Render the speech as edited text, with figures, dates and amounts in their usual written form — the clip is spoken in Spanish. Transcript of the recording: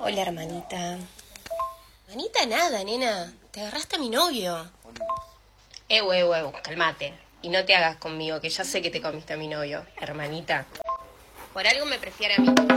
Hola, hermanita. Hermanita nada, nena. Te agarraste a mi novio. Calmate. Y no te hagas conmigo, que ya sé que te comiste a mi novio, hermanita. Por algo me prefiere a mí.